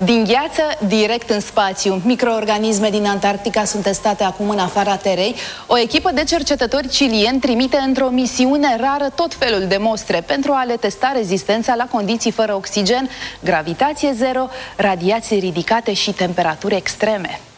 Din gheață, direct în spațiu. Microorganisme din Antarctica sunt testate acum în afara Terei. O echipă de cercetători cilieni trimite într-o misiune rară tot felul de mostre pentru a le testa rezistența la condiții fără oxigen, gravitație zero, radiații ridicate și temperaturi extreme.